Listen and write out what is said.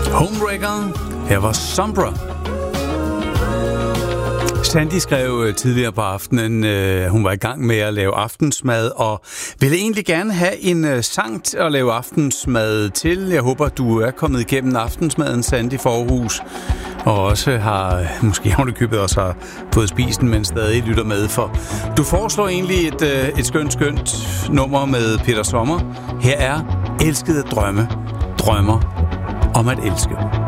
Homebreaker. Her var Sombra. Sandy skrev tidligere på aftenen, hun var i gang med at lave aftensmad, og ville egentlig gerne have en sang at lave aftensmad til. Jeg håber, du er kommet igennem aftensmaden, Sandy Forhus, og også har, måske har du købet, også har fået spist den, men stadig lytter med, for du foreslår egentlig et skønt nummer med Peter Sommer. Her er Elskede drømme, drømmer om at elske.